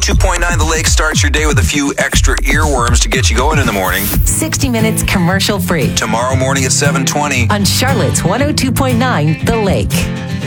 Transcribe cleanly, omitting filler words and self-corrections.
102.9 The Lake starts your day with a few extra earworms to get you going in the morning. 60 minutes commercial free. Tomorrow morning at 7:20 on Charlotte's 102.9 The Lake.